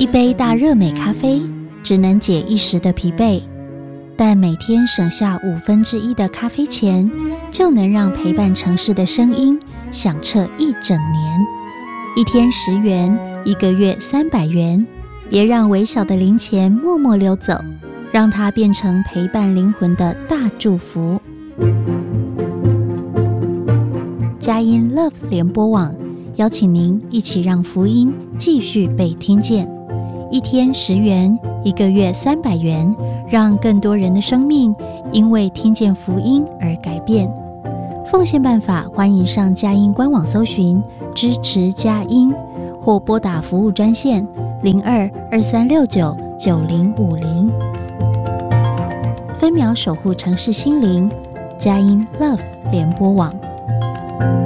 杯大热美咖啡只能解一时的疲惫，但每天省下1/5的咖啡钱，就能让陪伴城市的声音响彻一整年。一天10元，一个月300元，别让微小的零钱默默溜走，让它变成陪伴灵魂的大祝福。佳音 Love 联播网邀请您一起让福音继续被听见。一天10元，一个月300元，让更多人的生命因为听见福音而改变。奉献办法，欢迎上佳音官网搜寻支持佳音，或拨打服务专线02-2369-9050。分秒守护城市心灵，佳音 Love 联播网。